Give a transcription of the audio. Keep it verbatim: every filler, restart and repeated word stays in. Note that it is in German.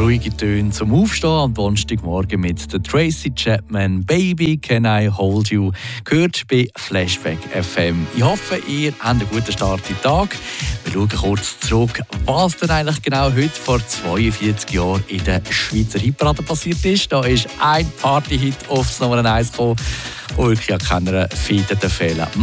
ruhige Töne zum Aufstehen am Donnerstagmorgen mit der Tracy Chapman. Baby, can I hold you? Gehört bei Flashback F M. Ich hoffe, ihr habt einen guten Start in den Tag. Wir schauen kurz zurück, was denn eigentlich genau heute vor zweiundvierzig Jahren in der Schweizer Hitparade passiert ist. Da ist ein Party-Hit aufs Nummer eins gekommen, der wirklich an keiner Feier fehlen.